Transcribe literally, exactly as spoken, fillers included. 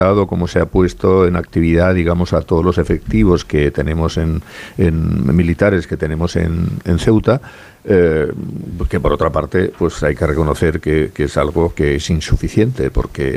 cómo se ha puesto en actividad, digamos, a todos los efectivos que tenemos en, en militares que tenemos en, en Ceuta, eh, que por otra parte, pues hay que reconocer que, que es algo que es insuficiente, porque